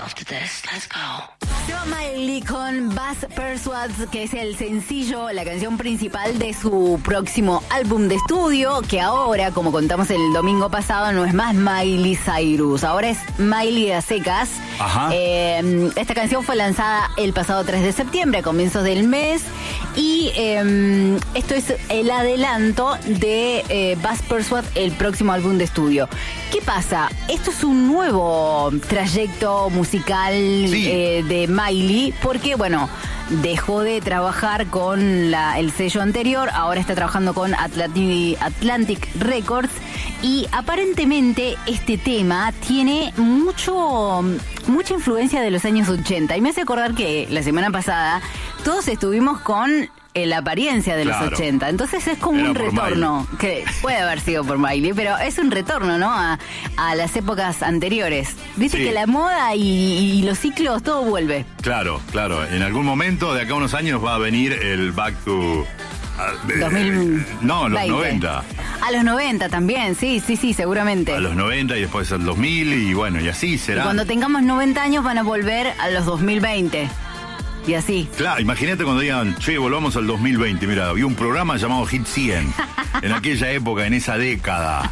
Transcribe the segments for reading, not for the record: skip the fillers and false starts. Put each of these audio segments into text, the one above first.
after this. Let's go. Miley con Buzz Persuades, que es el sencillo, la canción principal de su próximo álbum de estudio, que ahora, como contamos el domingo pasado, no es más Miley Cyrus, ahora es Miley a secas. Ajá. Esta canción fue lanzada el pasado 3 de septiembre, a comienzos del mes, y esto es el adelanto de Buzz Persuades, el próximo álbum de estudio. ¿Qué pasa? Esto es un nuevo trayecto musical de Miley, porque, bueno, dejó de trabajar con el sello anterior, ahora está trabajando con Atlantic Records, y aparentemente este tema tiene mucha influencia de los años 80, y me hace acordar que la semana pasada todos estuvimos con la apariencia de los 80. Entonces es como un retorno, que puede haber sido por Miley, pero es un retorno, ¿no? A las épocas anteriores. Viste que la moda y los ciclos, todo vuelve. Claro. En algún momento, de acá a unos años, va a venir el Back to... 2000. No, los 90. A los 90 también, sí, seguramente. A los 90 y después al 2000 y bueno, y así será. Y cuando tengamos 90 años van a volver a los 2020. Y así. Claro, imagínate cuando digan, che, volvamos al 2020. Mira, había un programa llamado Hit 100. En aquella época, en esa década.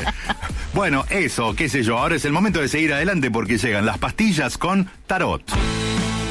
Bueno, eso, qué sé yo. Ahora es el momento de seguir adelante porque llegan las pastillas con Tarot.